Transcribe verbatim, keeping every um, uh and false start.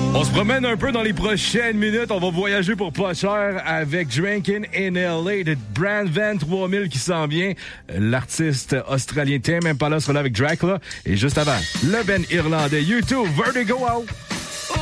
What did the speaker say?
On se promène un peu dans les prochaines minutes. On va voyager pour pas cher avec Drinkin' in L A de Brand Van trois mille qui s'en vient. L'artiste australien Tame Impala sera là avec Dracula. Et juste avant, le Ben irlandais U deux, Vertigo out.